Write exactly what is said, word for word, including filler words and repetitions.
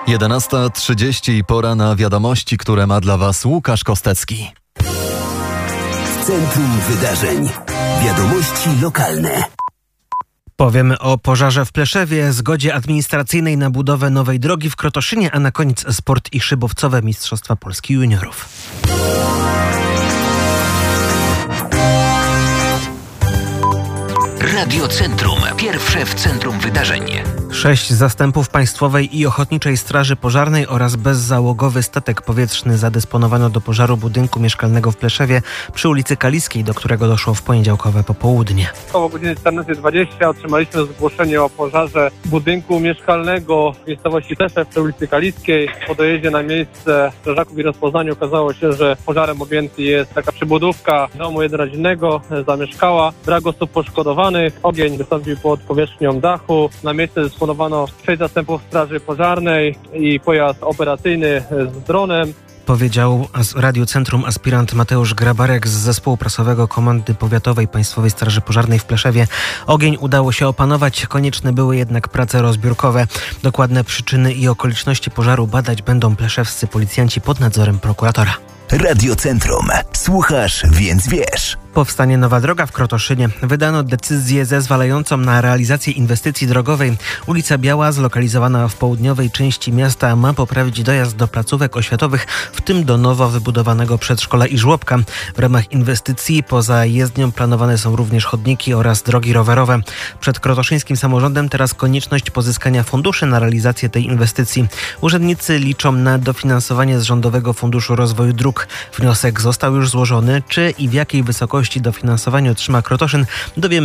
jedenasta trzydzieści i pora na wiadomości, które ma dla Was Łukasz Kostecki. W centrum wydarzeń. Wiadomości lokalne. Powiemy o pożarze w Pleszewie, zgodzie administracyjnej na budowę nowej drogi w Krotoszynie, a na koniec sport i szybowcowe Mistrzostwa Polski Juniorów. Radio Centrum. Pierwsze w centrum wydarzeń. Sześć zastępów Państwowej i Ochotniczej Straży Pożarnej oraz bezzałogowy statek powietrzny zadysponowano do pożaru budynku mieszkalnego w Pleszewie przy ulicy Kaliskiej, do którego doszło w poniedziałkowe popołudnie. Około godziny czternastej dwadzieścia otrzymaliśmy zgłoszenie o pożarze budynku mieszkalnego w miejscowości Pleszew przy ulicy Kaliskiej. Po dojeździe na miejsce strażaków i rozpoznaniu okazało się, że pożarem objęty jest taka przybudówka domu jednorodzinnego, zamieszkała. Brak osób poszkodowanych. Ogień wystąpił pod powierzchnią dachu. Na miejsce dysponowano sześć zastępów Straży Pożarnej i pojazd operacyjny z dronem. Powiedział Radiu Centrum aspirant Mateusz Grabarek z zespołu prasowego Komendy Powiatowej Państwowej Straży Pożarnej w Pleszewie. Ogień udało się opanować, konieczne były jednak prace rozbiórkowe. Dokładne przyczyny i okoliczności pożaru badać będą pleszewscy policjanci pod nadzorem prokuratora. Radio Centrum. Słuchasz, więc wiesz. Powstanie nowa droga w Krotoszynie. Wydano decyzję zezwalającą na realizację inwestycji drogowej. Ulica Biała, zlokalizowana w południowej części miasta, ma poprawić dojazd do placówek oświatowych, w tym do nowo wybudowanego przedszkola i żłobka. W ramach inwestycji poza jezdnią planowane są również chodniki oraz drogi rowerowe. Przed krotoszyńskim samorządem teraz konieczność pozyskania funduszy na realizację tej inwestycji. Urzędnicy liczą na dofinansowanie z Rządowego Funduszu Rozwoju Dróg. Wniosek został już złożony. Czy i w jakiej wysokości dofinansowanie otrzyma Krotoszyn, dowiemy